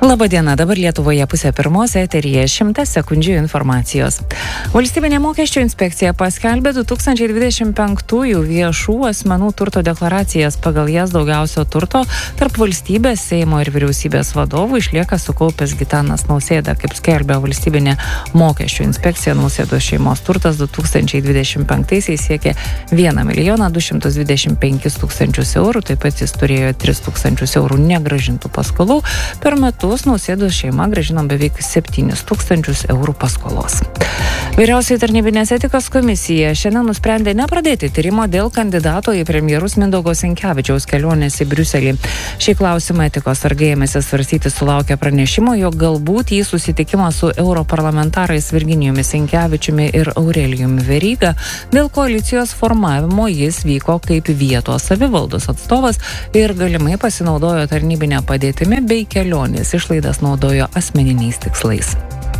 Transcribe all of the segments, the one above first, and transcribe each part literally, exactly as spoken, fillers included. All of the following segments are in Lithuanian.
Labadiena, dabar Lietuvoje pusė pirmos, eteryje šimtas sekundžių informacijos. Valstybinė mokesčių inspekcija paskelbė du tūkstančiai dvidešimt penktųjų viešų asmenų turto deklaracijas. Pagal jas daugiausio turto tarp valstybės, Seimo ir vyriausybės vadovų išlieka sukaupęs Gitanas Nausėda. Kaip skelbė valstybinė mokesčių inspekcija, Nausėdos šeimos turtas du tūkstančiai dvidešimt penktaisiais siekė vieną milijoną du šimtus dvidešimt penkis tūkstančius eurų, taip pat jis turėjo tris tūkstančius eurų negrąžintų paskolų. Per metus Nausėdos šeima grąžino beveik septynis tūkstančius eurų paskolos. Vyriausioji tarnybinės etikos komisija šiandien nusprendė nepradėti tyrimo dėl kandidato į premjerus Mindaugo Sinkevičiaus kelionės į Briuselį. Šį klausimą etikos sargai ėmėsi svarstyti sulaukę pranešimo, jog galbūt į susitikimą su europarlamentarais Virginijumi Sinkevičiumi ir Aurelijumi Veryga dėl koalicijos formavimo jis vyko kaip vietos savivaldos atstovas ir galimai pasinaudojo tarnybinę padėtimi bei kelionės išlaidas naudojo asmeniniais tikslais.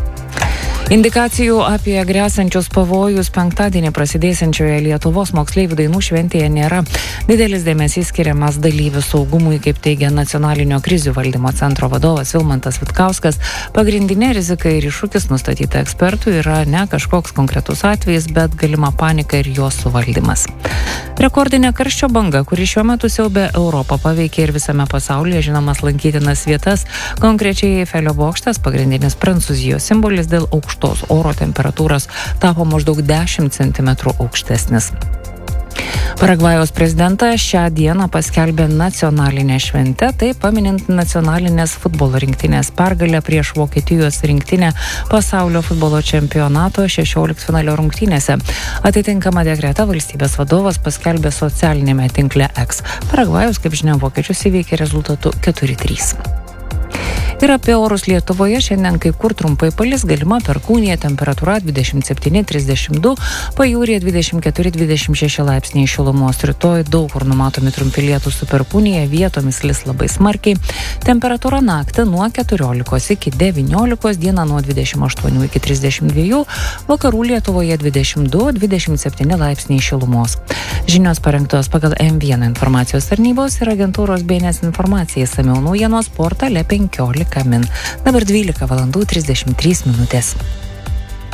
Indikacijų apie grėsiančius pavojus penktadienį prasidėsiančioje Lietuvos moksleivių dainų šventėje nėra. Didelis dėmesys skiriamas dalyvių saugumui, kaip teigia Nacionalinio krizių valdymo centro vadovas Vilmantas Vitkauskas. Pagrindinė rizika ir iššūkis nustatyta ekspertų yra ne kažkoks konkretus atvejis, bet galima panika ir jos suvaldymas. Rekordinė karščio banga, kuri šiuo metu siaubia Europą, paveikė ir visame pasaulyje žinomas lankytinas vietas. Konkrečiai Eifelio bokštas, pagrindinis Prancūzijos simbolis, dėl aukštos oro temperatūros tapo maždaug dešimt centimetrų aukštesnis. Paragvajaus prezidentas šią dieną paskelbė nacionalinę šventę, tai paminint nacionalinės futbolo rinktinės pergalę prieš Vokietijos rinktinę pasaulio futbolo čempionato šešioliktfinalio rungtynėse. Atitinkamą dekretą valstybės vadovas paskelbė socialinėme tinkle X. Paragvajus, kaip žinia, vokiečius įveikė rezultatu keturi trys. Ir apie orus Lietuvoje šiandien kai kur trumpai palis, galima perkūnija, temperatūra dvidešimt septyni trisdešimt du, pajūryje dvidešimt keturi dvidešimt šeši laipsniai šilumos. Rytoj daug kur numatomi trumpi lietūs su perkūnija, vietomis lis labai smarkiai. Temperatūra naktį nuo keturiolikos iki devyniolikos, dieną nuo dvidešimt aštuonių iki trisdešimt dviejų, vakarų Lietuvoje dvidešimt du dvidešimt septyni laipsniai šilumos. Žinios parengtos pagal M vieną informacijos tarnybos ir agentūros B N S informacija, išsamiau naujienos portale penkiolika min. Dabar dvylika valandų trisdešimt trys minutės.